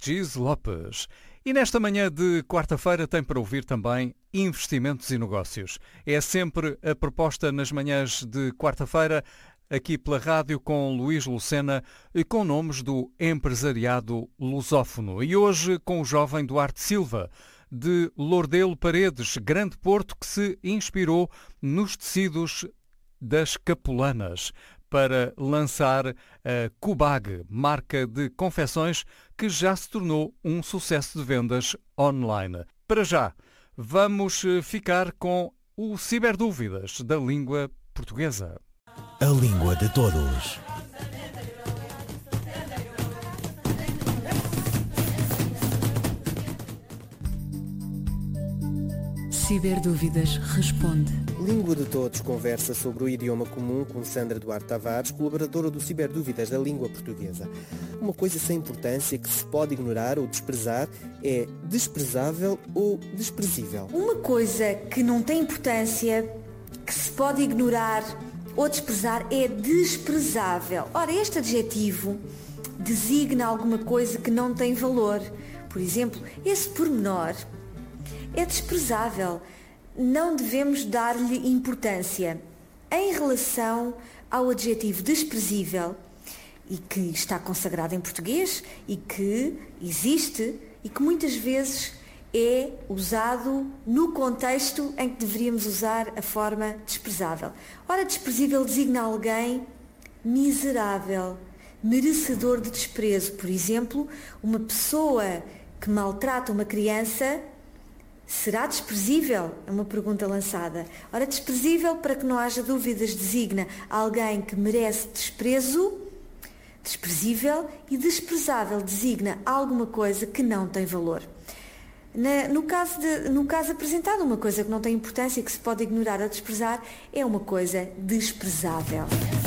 Giz Lopes. E nesta manhã de quarta-feira tem para ouvir também Investimentos e Negócios. É sempre a proposta nas manhãs de quarta-feira, aqui pela rádio com Luís Lucena e com nomes do empresariado lusófono. E hoje com o jovem Duarte Silva, de Lordelo Paredes, Grande Porto, que se inspirou nos tecidos das capulanas para lançar a Cubag, marca de confecções que já se tornou um sucesso de vendas online. Para já, vamos ficar com o Ciberdúvidas da língua portuguesa. A língua de todos. Ciberdúvidas responde. Língua de Todos conversa sobre o idioma comum com Sandra Duarte Tavares, colaboradora do Ciberdúvidas da língua portuguesa. Uma coisa sem importância que se pode ignorar ou desprezar é desprezável ou desprezível. Uma coisa que não tem importância, que se pode ignorar ou desprezar é desprezável. Ora, este adjetivo designa alguma coisa que não tem valor. Por exemplo, esse pormenor é desprezável. Não devemos dar-lhe importância. Em relação ao adjetivo desprezível, e que está consagrado em português, e que existe, e que muitas vezes é usado no contexto em que deveríamos usar a forma desprezável. Ora, desprezível designa alguém miserável, merecedor de desprezo. Por exemplo, uma pessoa que maltrata uma criança será desprezível? É uma pergunta lançada. Ora, desprezível, para que não haja dúvidas, designa alguém que merece desprezo, desprezível, e desprezável designa alguma coisa que não tem valor. No caso apresentado, uma coisa que não tem importância, que se pode ignorar ou desprezar, é uma coisa desprezável.